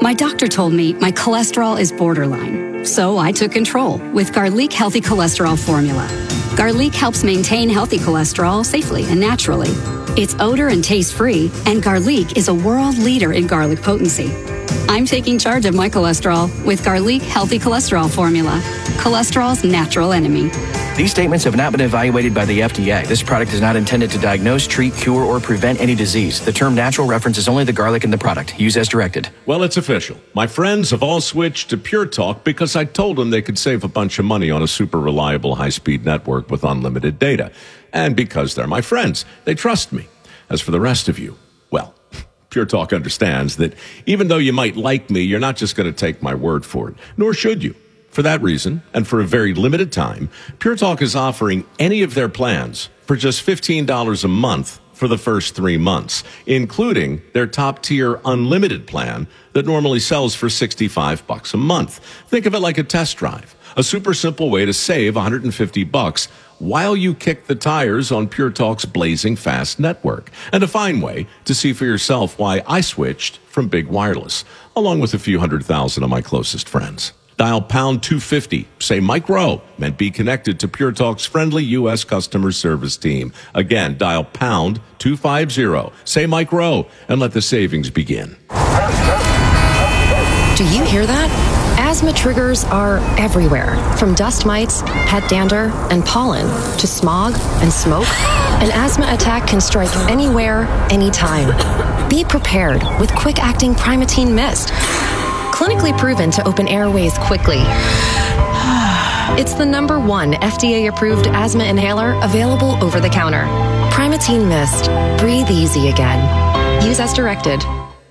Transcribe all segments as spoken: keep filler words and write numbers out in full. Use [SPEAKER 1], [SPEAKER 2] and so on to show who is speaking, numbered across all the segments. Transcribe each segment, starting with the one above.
[SPEAKER 1] My doctor told me my cholesterol is borderline, so I took control with Garlic Healthy Cholesterol Formula. Garlic helps maintain healthy cholesterol safely and naturally. It's odor and taste-free, and Garlic is a world leader in garlic potency. I'm taking charge of my cholesterol with Garlic Healthy Cholesterol Formula, cholesterol's natural enemy.
[SPEAKER 2] These statements have not been evaluated by the F D A. This product is not intended to diagnose, treat, cure, or prevent any disease. The term natural references only the garlic in the product. Use as directed.
[SPEAKER 3] Well, it's official. My friends have all switched to Pure Talk because I told them they could save a bunch of money on a super reliable high-speed network with unlimited data. And because they're my friends, they trust me. As for the rest of you, well, Pure Talk understands that even though you might like me, you're not just going to take my word for it, nor should you. For that reason, and for a very limited time, Pure Talk is offering any of their plans for just fifteen dollars a month for the first three months, including their top-tier unlimited plan that normally sells for sixty-five bucks a month. Think of it like a test drive, a super simple way to save one hundred fifty bucks while you kick the tires on Pure Talk's blazing fast network, and a fine way to see for yourself why I switched from Big Wireless, along with a few hundred thousand of my closest friends. Dial pound two fifty, say Mike Rowe, and be connected to Pure Talk's friendly U S customer service team. Again, dial pound two fifty, say Mike Rowe, and let the savings begin.
[SPEAKER 4] Do you hear that? Asthma triggers are everywhere, from dust mites, pet dander, and pollen, to smog and smoke. An asthma attack can strike anywhere, anytime. Be prepared with quick-acting Primatene Mist. Clinically proven to open airways quickly. It's the number one F D A-approved asthma inhaler available over the counter. Primatene Mist. Breathe easy again. Use as directed.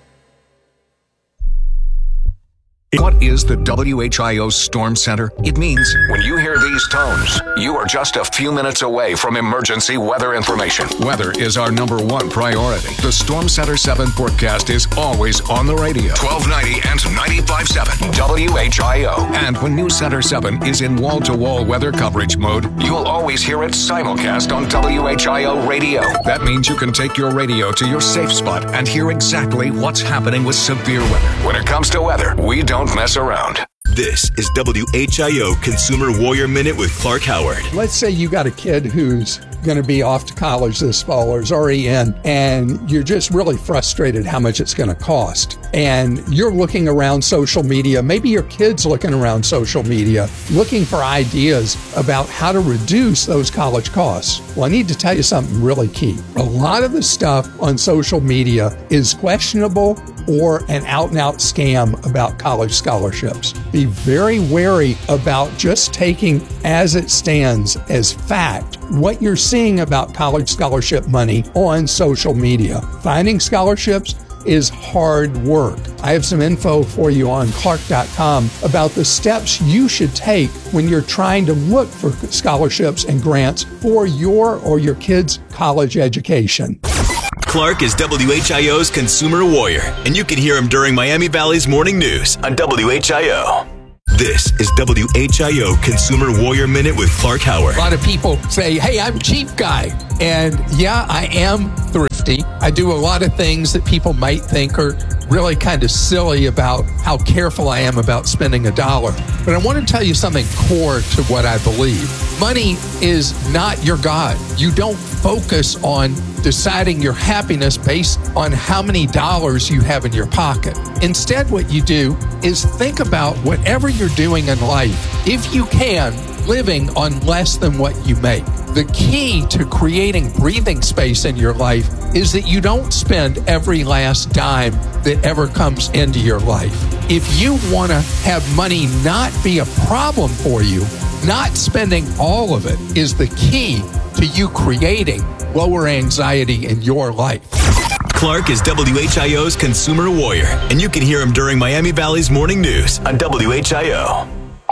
[SPEAKER 5] What is the W H I O Storm Center? It means when you hear these tones, you are just a few minutes away from emergency weather information. Weather is our number one priority. The Storm Center seven forecast is always on the radio. twelve ninety and ninety-five point seven W H I O. And when News Center seven is in wall-to-wall weather coverage mode, you'll always hear it simulcast on W H I O radio. That means you can take your radio to your safe spot and hear exactly what's happening with severe weather. When it comes to weather, we don't mess around.
[SPEAKER 6] This is W H I O Consumer Warrior Minute with Clark Howard.
[SPEAKER 7] Let's say you got a kid who's going to be off to college this fall or is already in, and you're just really frustrated how much it's going to cost. And you're looking around social media, maybe your kid's looking around social media, looking for ideas about how to reduce those college costs. Well, I need to tell you something really key. A lot of the stuff on social media is questionable or an out-and-out scam about college scholarships. Be very wary about just taking as it stands as fact what you're seeing about college scholarship money on social media. Finding scholarships is hard work. I have some info for you on Clark dot com about the steps you should take when you're trying to look for scholarships and grants for your or your kids' college education.
[SPEAKER 6] Clark is W H I O's Consumer Warrior, and you can hear him during Miami Valley's Morning News on W H I O. This is W H I O Consumer Warrior Minute with Clark Howard.
[SPEAKER 7] A lot of people say, hey, I'm cheap guy. And yeah, I am thrifty. I do a lot of things that people might think are really kind of silly about how careful I am about spending a dollar. But I want to tell you something core to what I believe. Money is not your God. You don't focus on deciding your happiness based on how many dollars you have in your pocket. Instead, what you do is think about whatever you're doing in life, if you can, living on less than what you make. The key to creating breathing space in your life is that you don't spend every last dime that ever comes into your life. If you want to have money not be a problem for you, not spending all of it is the key to you creating lower anxiety in your life.
[SPEAKER 6] Clark is W H I O's Consumer Warrior, and you can hear him during Miami Valley's Morning News on W H I O.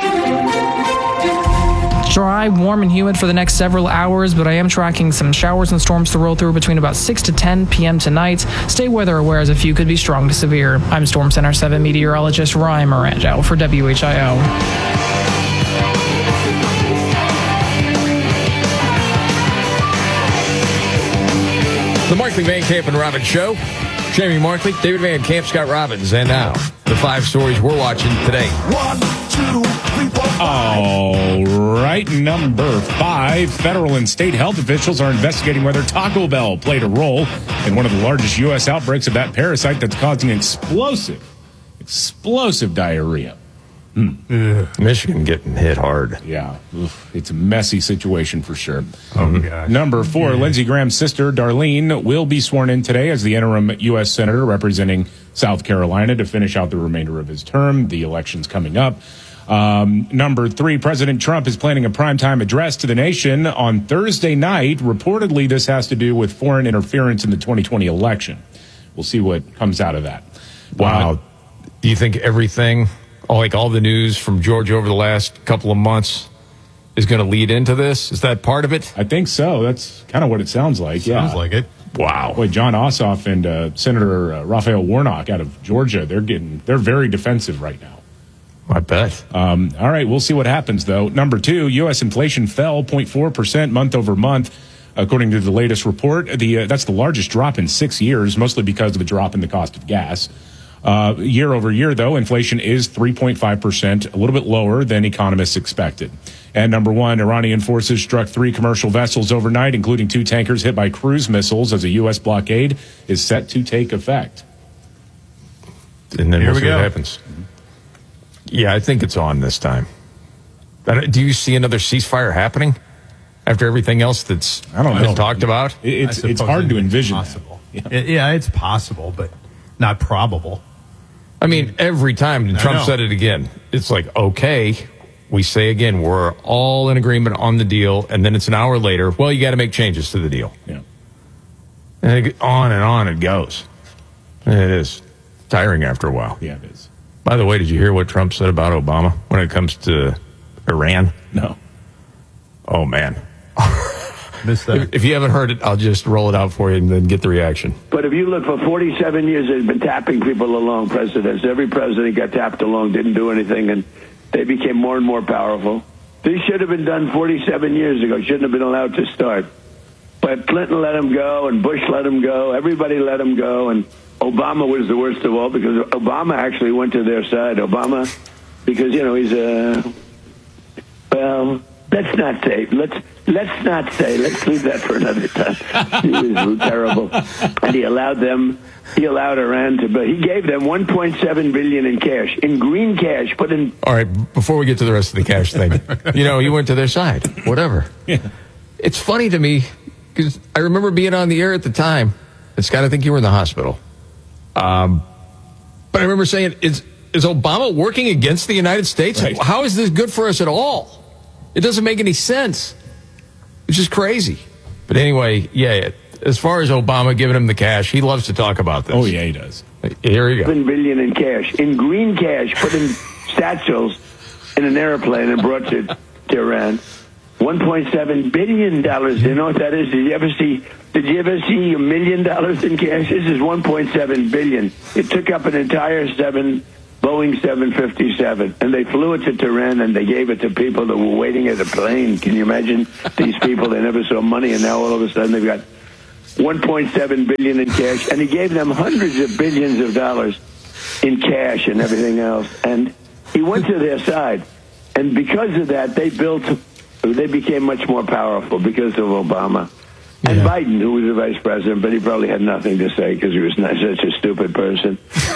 [SPEAKER 8] Dry, warm, and humid for the next several hours, but I am tracking some showers and storms to roll through between about six to ten p.m. tonight. Stay weather aware as a few could be strong to severe. I'm Storm Center seven meteorologist Ryan Morango for W H I O.
[SPEAKER 9] The Mark McVay, Camp and Robbins Show. Jamie Markley, David Van Camp, Scott Robbins, and now the five stories we're watching today.
[SPEAKER 10] One, two, three, four, five.
[SPEAKER 11] All right, number five. Federal and state health officials are investigating whether Taco Bell played a role in one of the largest U S outbreaks of that parasite that's causing explosive, explosive diarrhea.
[SPEAKER 9] Hmm. Michigan getting hit hard.
[SPEAKER 11] Yeah, Oof. It's a messy situation for sure.
[SPEAKER 12] Oh, my gosh.
[SPEAKER 11] Number four, yeah. Lindsey Graham's sister, Darlene, will be sworn in today as the interim U S Senator representing South Carolina to finish out the remainder of his term. The election's coming up. Um, number three, President Trump is planning a primetime address to the nation on Thursday night. Reportedly, this has to do with foreign interference in the twenty twenty election. We'll see what comes out of that.
[SPEAKER 9] Wow. Uh, do you think everything... like all the news from Georgia over the last couple of months is going to lead into this? Is that part of it?
[SPEAKER 11] I think so. That's kind of what it sounds like. Yeah.
[SPEAKER 12] Sounds like it.
[SPEAKER 9] Wow.
[SPEAKER 11] Boy, John Ossoff and uh, Senator uh, Raphael Warnock out of Georgia, they're getting they're very defensive right now.
[SPEAKER 9] I bet.
[SPEAKER 11] Um, all right, we'll see what happens, though. Number two, U S inflation fell zero point four percent month over month, according to the latest report. The uh, that's the largest drop in six years, mostly because of the drop in the cost of gas. Uh, year over year, though, inflation is three point five percent, a little bit lower than economists expected. And number one, Iranian forces struck three commercial vessels overnight, including two tankers hit by cruise missiles as a U S blockade is set to take effect.
[SPEAKER 9] And then
[SPEAKER 12] Here
[SPEAKER 9] we'll
[SPEAKER 12] we
[SPEAKER 9] see
[SPEAKER 12] go.
[SPEAKER 9] what happens. Yeah, I think it's on this time. Do you see another ceasefire happening after everything else that's
[SPEAKER 11] I don't know.
[SPEAKER 9] been talked about?
[SPEAKER 11] It's it's hard to envision.
[SPEAKER 12] Possible. Yeah. It, yeah, it's possible, but not probable.
[SPEAKER 9] I mean, every time, and
[SPEAKER 12] I
[SPEAKER 9] Trump
[SPEAKER 12] know.
[SPEAKER 9] said it again, it's like, okay, we say again, we're all in agreement on the deal, and then it's an hour later, well, you got to make changes to the deal.
[SPEAKER 11] Yeah.
[SPEAKER 9] And it, on and on it goes. And it is tiring after a while.
[SPEAKER 11] Yeah, it is.
[SPEAKER 9] By the way, did you hear what Trump said about Obama when it comes to Iran?
[SPEAKER 11] No.
[SPEAKER 9] Oh, man.
[SPEAKER 12] Missed that.
[SPEAKER 9] If, if you haven't heard it, I'll just roll it out for you and then get the reaction.
[SPEAKER 13] But if you look, for forty-seven years, they've been tapping people along, presidents. Every president got tapped along, didn't do anything, and they became more and more powerful. This should have been done forty-seven years ago. Shouldn't have been allowed to start. But Clinton let him go, and Bush let him go. Everybody let him go, and Obama was the worst of all because Obama actually went to their side. Obama, because, you know, he's a, well, let's not say, let's let's not say, let's leave that for another time. He was terrible. And he allowed them, he allowed Iran to, but he gave them one point seven billion dollars in cash, in green cash, put in.
[SPEAKER 9] All right, before we get to the rest of the cash thing, you know, you went to their side, whatever.
[SPEAKER 11] Yeah.
[SPEAKER 9] It's funny to me because I remember being on the air at the time. And Scott, I think you were in the hospital. Um, but I remember saying, is, is Obama working against the United States?
[SPEAKER 11] Right.
[SPEAKER 9] How is this good for us at all? It doesn't make any sense. It's just crazy. But anyway, yeah, as far as Obama giving him the cash, he loves to talk about this.
[SPEAKER 11] Oh, yeah, he does.
[SPEAKER 9] Here you go.
[SPEAKER 13] seven billion dollars in cash, in green cash, put in satchels in an airplane and brought to, to Iran. one point seven billion dollars. You know what that is? Did you ever see, did you ever see a million dollars in cash? This is one point seven billion dollars. It took up an entire seven Boeing seven fifty-seven, and they flew it to Tehran, and they gave it to people that were waiting at a plane. Can you imagine these people? They never saw money, and now all of a sudden they've got one point seven billion dollars in cash, and he gave them hundreds of billions of dollars in cash and everything else. And he went to their side, and because of that, they built, they became much more powerful because of Obama. And
[SPEAKER 9] Yeah.
[SPEAKER 13] Biden, who was the vice president, but he probably had nothing to say because he was not such a stupid person.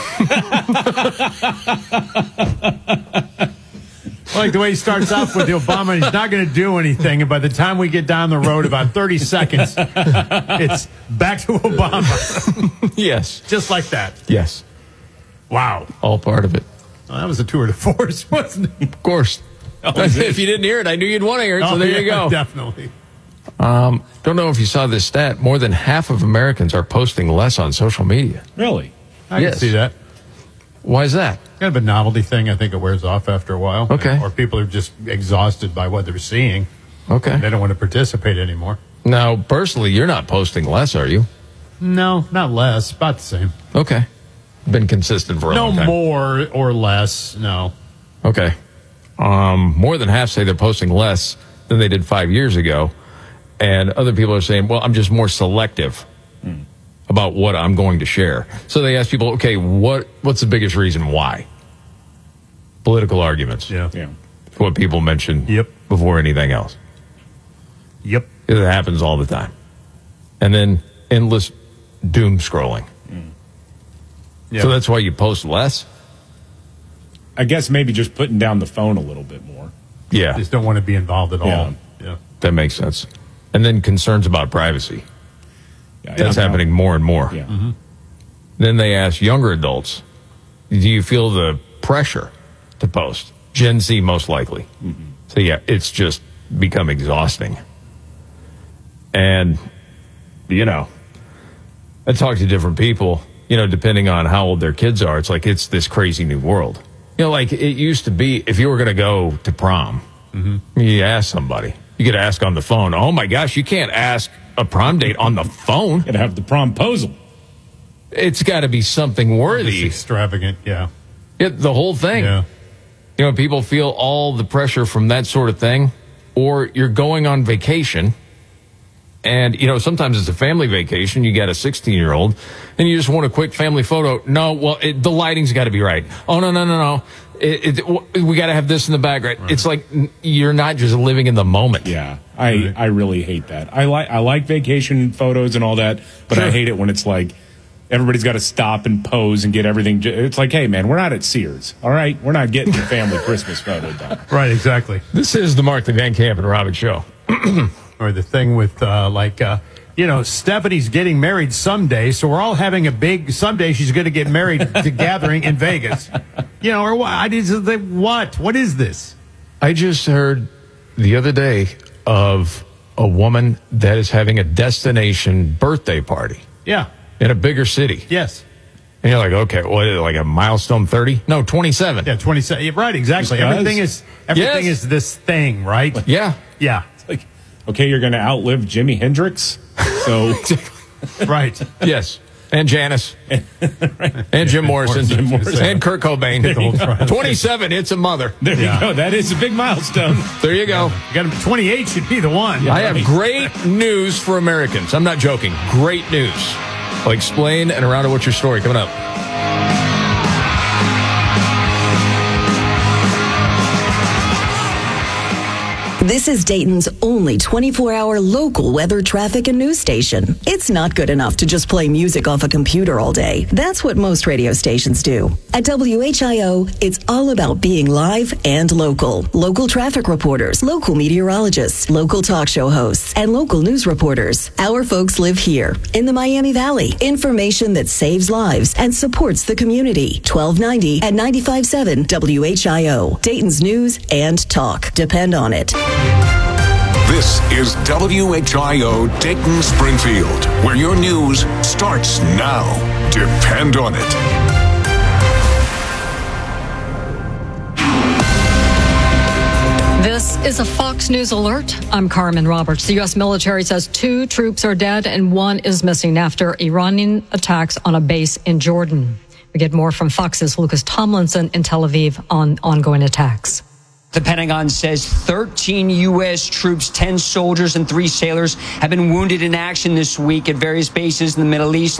[SPEAKER 12] I like the way he starts off with Obama. He's not going to do anything. And by the time we get down the road, about thirty seconds, it's back to Obama.
[SPEAKER 9] Yes.
[SPEAKER 12] Just like that.
[SPEAKER 9] Yes.
[SPEAKER 12] Wow.
[SPEAKER 9] All part of it.
[SPEAKER 12] Well, that was a tour de force, wasn't it?
[SPEAKER 9] Of course. If you didn't hear it, I knew you'd want to hear it, so
[SPEAKER 12] Oh,
[SPEAKER 9] there
[SPEAKER 12] yeah,
[SPEAKER 9] you go.
[SPEAKER 12] Definitely.
[SPEAKER 9] Um, don't know if you saw this stat. More than half of Americans are posting less on social media.
[SPEAKER 11] Really?
[SPEAKER 12] I
[SPEAKER 9] Yes.
[SPEAKER 12] can see that.
[SPEAKER 9] Why is that?
[SPEAKER 12] Kind of a novelty thing. I think it wears off after a while.
[SPEAKER 9] Okay.
[SPEAKER 12] Or people are just exhausted by what they're seeing.
[SPEAKER 9] Okay.
[SPEAKER 12] They don't want to participate anymore.
[SPEAKER 9] Now, personally, you're not posting less, are you?
[SPEAKER 12] No, not less. About the same.
[SPEAKER 9] Okay. Been consistent for a
[SPEAKER 12] No
[SPEAKER 9] long time.
[SPEAKER 12] more or less. No.
[SPEAKER 9] Okay. Um, more than half say they're posting less than they did five years ago. And other people are saying, well, I'm just more selective.
[SPEAKER 11] Hmm.
[SPEAKER 9] about what I'm going to share. So they ask people, okay, what what's the biggest reason why? Political arguments.
[SPEAKER 12] Yeah.
[SPEAKER 11] Yeah.
[SPEAKER 9] What people mention
[SPEAKER 12] Yep.
[SPEAKER 9] before anything else.
[SPEAKER 12] Yep.
[SPEAKER 9] It happens all the time. And then endless doom scrolling.
[SPEAKER 11] Mm.
[SPEAKER 12] Yeah.
[SPEAKER 9] So that's why you post less?
[SPEAKER 11] I guess maybe just putting down the phone a little bit more.
[SPEAKER 9] Yeah.
[SPEAKER 12] Just don't want to be involved at
[SPEAKER 11] Yeah.
[SPEAKER 12] all. Yeah.
[SPEAKER 9] That makes sense. And then concerns about privacy.
[SPEAKER 11] Yeah,
[SPEAKER 9] That's
[SPEAKER 11] yeah.
[SPEAKER 9] happening more and more.
[SPEAKER 11] Yeah.
[SPEAKER 12] Mm-hmm.
[SPEAKER 9] Then they ask younger adults, do you feel the pressure to post? Gen Z most likely.
[SPEAKER 11] Mm-hmm.
[SPEAKER 9] So yeah, it's just become exhausting. And, you know, I talk to different people, you know, depending on how old their kids are. It's like, it's this crazy new world. You know, like it used to be, if you were going to go to prom, mm-hmm. you ask somebody. You could ask on the phone. Oh my gosh, you can't ask a prom date on the phone.
[SPEAKER 11] Gotta have the promposal.
[SPEAKER 9] It's got to be something worthy.
[SPEAKER 12] It's extravagant, yeah.
[SPEAKER 9] It, the whole thing.
[SPEAKER 12] Yeah.
[SPEAKER 9] You know, people feel all the pressure from that sort of thing. Or you're going on vacation, and, you know, sometimes it's a family vacation. You got a sixteen-year-old, and you just want a quick family photo. No, well, it, the lighting's got to be right. Oh, no, no, no, no. It, it, we got to have this in the background. Right. It's like you're not just living in the moment.
[SPEAKER 11] Yeah, I, I really hate that. I like I like vacation photos and all that, but sure. I hate it when it's like everybody's got to stop and pose and get everything. It's like, hey, man, we're not at Sears, all right? We're not getting the family Christmas photo done.
[SPEAKER 12] Right, exactly.
[SPEAKER 9] This is the Mark the Van Camp and Robin show.
[SPEAKER 12] Or the thing with, uh, like, uh, you know, Stephanie's getting married someday, so we're all having a big, someday she's going to get married to gathering in Vegas. You know, or what? I just, what? What is this?
[SPEAKER 9] I just heard the other day of a woman that is having a destination birthday party.
[SPEAKER 12] Yeah.
[SPEAKER 9] In a bigger city.
[SPEAKER 12] Yes.
[SPEAKER 9] And you're like, okay, what is it, like a milestone thirty? No, twenty-seven.
[SPEAKER 12] Yeah, twenty-seven. Yeah, right, exactly. Everything is everything
[SPEAKER 9] yes.
[SPEAKER 12] is this thing, right?
[SPEAKER 9] Yeah.
[SPEAKER 12] Yeah.
[SPEAKER 11] It's like, okay, you're going to outlive Jimi Hendrix? So,
[SPEAKER 12] right.
[SPEAKER 9] Yes. And Janis. right. And Jim Morrison. Jim Morrison. And Kurt Cobain. twenty-seven, it's a mother.
[SPEAKER 11] There
[SPEAKER 12] yeah.
[SPEAKER 11] you go. That is a big milestone.
[SPEAKER 9] There you go.
[SPEAKER 12] You got twenty-eight should be the one.
[SPEAKER 9] I have great news for Americans. I'm not joking. Great news. I'll explain and around to what's your story coming up.
[SPEAKER 14] This is Dayton's only twenty-four hour local weather, traffic, and news station. It's not good enough to just play music off a computer all day. That's what most radio stations do. At W H I O, it's all about being live and local. Local traffic reporters, local meteorologists, local talk show hosts, and local news reporters. Our folks live here in the Miami Valley. Information that saves lives and supports the community. twelve ninety and ninety-five point seven W H I O. Dayton's news and talk. Depend on it.
[SPEAKER 5] This is W H I O Dayton Springfield, where your news starts now. Depend on it.
[SPEAKER 15] This is a Fox News alert. I'm Carmen Roberts. The U S military says two troops are dead and one is missing after Iranian attacks on a base in Jordan. We get more from Fox's Lucas Tomlinson in Tel Aviv on ongoing attacks.
[SPEAKER 16] The Pentagon says thirteen U S troops, ten soldiers, and three sailors have been wounded in action this week at various bases in the Middle East.